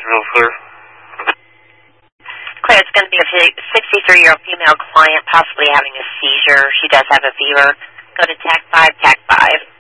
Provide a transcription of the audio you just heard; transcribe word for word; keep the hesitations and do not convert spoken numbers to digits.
real clear. Claire, it's going to be a sixty-three-year-old female client possibly having a seizure. She does have a fever. Go to TAC five, TAC five.